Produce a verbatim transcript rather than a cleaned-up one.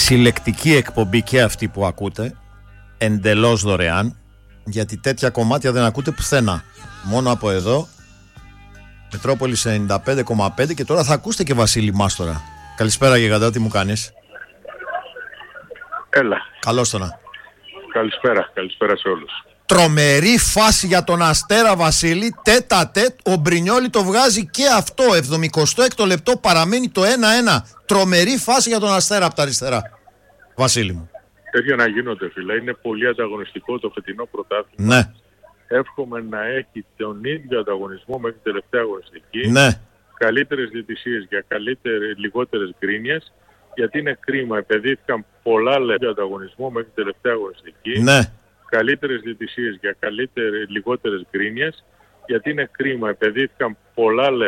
συλλεκτική εκπομπή και αυτή που ακούτε, εντελώς δωρεάν, γιατί τέτοια κομμάτια δεν ακούτε πουθενά. Μόνο από εδώ, Μετρόπολης ενενήντα πέντε κόμμα πέντε, και τώρα θα ακούσετε και Βασίλη Μάστορα. Καλησπέρα Γιγαντά, τι μου κάνεις? Έλα. Καλώς το να. Καλησπέρα, καλησπέρα σε όλους. Τρομερή φάση για τον Αστέρα, Βασίλη, τέτα τέτ, ο Μπρινιόλι το βγάζει και αυτό, εβδομηκοστό έκτο λεπτό παραμένει το ένα ένα. Τρομερή φάση για τον Αστέρα από τα αριστερά, Βασίλη μου. Τέτοια να γίνονται, φίλε, είναι πολύ ανταγωνιστικό το φετινό πρωτάθλημα. Ναι. Εύχομαι να έχει τον ίδιο ανταγωνισμό μέχρι την τελευταία αγωνιστική. Ναι. Καλύτερες διαιτησίες για καλύτερες, λιγότερες γκρίνιες, γιατί είναι κρίμα, επενδύθηκαν πολλά λεπτά ανταγωνισμό μέχρι την τελευταία αγωνιστική. Ναι. Καλύτερες διαιτησίες για καλύτερες, λιγότερες γκρίνιες, γιατί είναι κρίμα, επενδύθηκαν πολλά λεπτά